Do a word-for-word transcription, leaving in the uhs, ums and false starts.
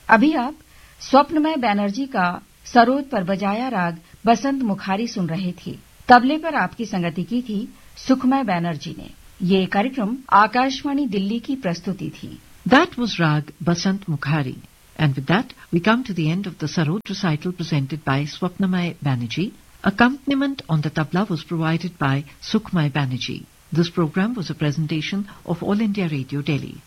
अभी आप स्वप्नमय बैनर्जी का सरोद पर बजाया राग बसंत मुखारी सुन रहे थे। तबले पर आपकी संगति की थी सुखमय बैनर्जी ने। ये कार्यक्रम आकाशवाणी दिल्ली की प्रस्तुति थी। That was Rag Basant Mukhari. And with that, we come to the end of the Sarod recital presented by Swapnamay Banerjee. Accompaniment on the tabla was provided by Sukhmay Banerjee. This program was a presentation of All India Radio Delhi.